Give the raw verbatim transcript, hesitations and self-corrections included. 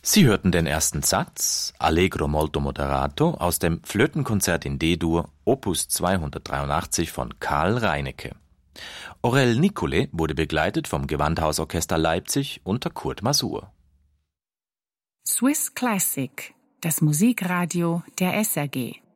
Sie hörten den ersten Satz, Allegro molto moderato, aus dem Flötenkonzert in D-Dur, Opus zweihundertdreiundachtzig von Karl Reinecke. Aurel Nicolai wurde begleitet vom Gewandhausorchester Leipzig unter Kurt Masur. Swiss Classic, das Musikradio der S R G.